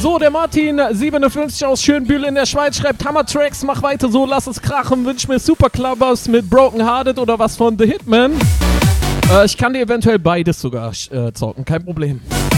So, der Martin57 aus Schönbühl in der Schweiz schreibt: Hammer-Tracks, mach weiter so, lass es krachen. Wünsch mir Super Clubbers mit Broken Hearted oder was von The Hitman. Ich kann dir eventuell beides sogar zocken, kein Problem.